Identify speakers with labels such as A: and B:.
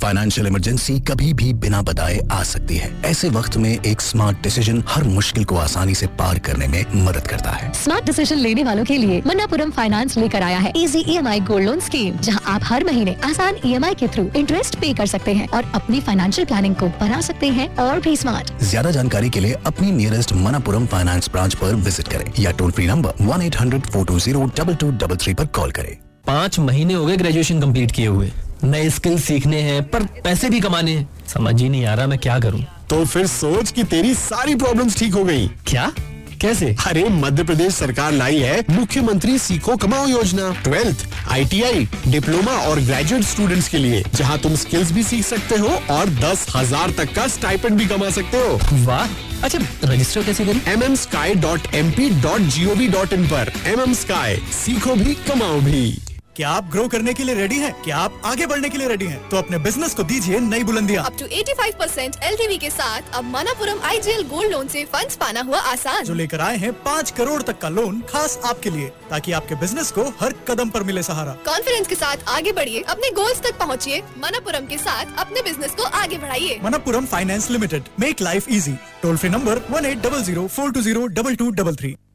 A: Financial emergency कभी भी बिना बताए आ सकती है। ऐसे वक्त में एक स्मार्ट डिसीजन हर मुश्किल को आसानी से पार करने में मदद करता है।
B: स्मार्ट डिसीजन लेने वालों के लिए मन्नापुरम फाइनेंस लेकर आया है easy EMI gold loan scheme, जहां आप हर महीने आसान EMI के थ्रू इंटरेस्ट पे कर सकते हैं और अपनी फाइनेंशियल प्लानिंग को बना सकते हैं और भी स्मार्ट।
A: ज्यादा जानकारी के लिए अपनी नियरेस्ट मन्नापुरम फाइनेंस ब्रांच पर विजिट करें या टोल फ्री नंबर 1-800-420-2223 पर कॉल करें।
C: 5 महीने हो गए ग्रेजुएशन कंप्लीट किए हुए, नए स्किल सीखने हैं पर पैसे भी कमाने हैं, समझ ही नहीं आ रहा मैं क्या करूं।
D: तो फिर सोच कि तेरी सारी प्रॉब्लम्स ठीक हो गई।
C: क्या? कैसे?
D: अरे मध्य प्रदेश सरकार लाई है मुख्यमंत्री सीखो कमाओ योजना। 12th, ITI, डिप्लोमा और ग्रेजुएट स्टूडेंट्स के लिए, जहां तुम स्किल्स भी सीख सकते हो और 10,000 तक का स्टाइपेंड भी कमा सकते हो।
C: वाह, अच्छा रजिस्टर कैसे करें?
D: mmsky.mp.gov.in पर। mmsky, सीखो भी कमाओ भी।
E: क्या आप ग्रो करने के लिए रेडी हैं? क्या आप आगे बढ़ने के लिए रेडी हैं? तो अपने बिजनेस को दीजिए नई बुलंदियां।
F: अप टू 85% LTV के साथ अब मनापुरम IGL गोल्ड लोन से फंड्स पाना हुआ आसान।
E: जो लेकर आए हैं 5 करोड़ तक का लोन खास आपके लिए, ताकि आपके बिजनेस को हर कदम पर मिले सहारा।
F: कॉन्फिडेंस के साथ आगे बढ़िए, अपने गोल्स तक पहुँचिए। मनापुरम के साथ अपने बिजनेस को आगे बढ़ाइए।
E: Manappuram finance limited, make life easy. Toll free number 1800 420 2223।